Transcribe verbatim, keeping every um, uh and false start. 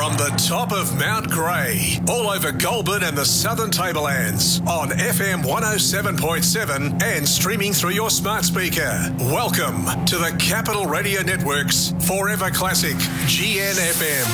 From the top of Mount Grey, all over Goulburn and the Southern Tablelands, on F M one oh seven point seven and streaming through your smart speaker. Welcome to the Capital Radio Network's Forever Classic G N F M.